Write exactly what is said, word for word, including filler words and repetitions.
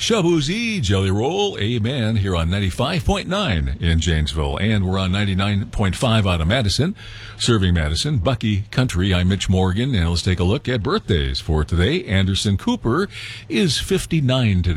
Shabuzi, Jelly Roll, Amen, here on ninety-five point nine in Janesville. And we're on ninety-nine point five out of Madison, serving Madison. Bucky Country, I'm Mitch Morgan, and let's take a look at birthdays for today. Anderson Cooper is fifty-nine today.